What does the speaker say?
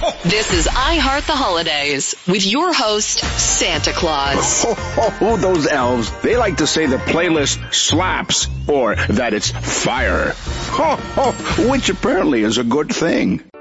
This is I Heart the Holidays with your host, Santa Claus. Oh, those elves. They like to say the playlist slaps or that it's fire. Which apparently is a good thing.